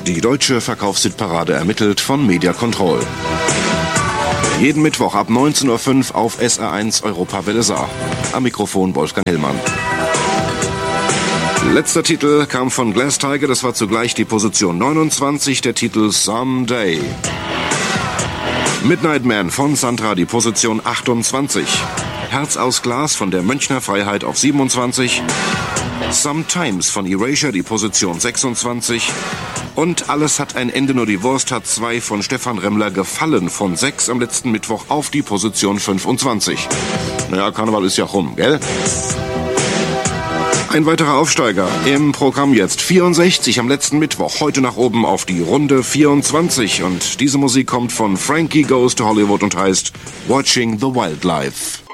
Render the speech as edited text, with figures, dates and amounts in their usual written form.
Die deutsche Verkaufshitparade ermittelt von Media Control. Jeden Mittwoch ab 19:05 Uhr auf SR1 Europa Welle Saar. Am Mikrofon Wolfgang Hillmann. Letzter Titel kam von Glass Tiger, das war zugleich die Position 29, der Titel Someday. Midnight Man von Sandra, die Position 28. Herz aus Glas von der Münchner Freiheit auf 27. Sometimes von Erasure, die Position 26. Und Alles hat ein Ende, nur die Wurst hat zwei von Stefan Remmler gefallen von 6 am letzten Mittwoch auf die Position 25. Naja, Karneval ist ja rum, gell? Ein weiterer Aufsteiger im Programm jetzt. 64 am letzten Mittwoch, heute nach oben auf die Runde 24. Und diese Musik kommt von Frankie Goes to Hollywood und heißt Watching the Wildlife.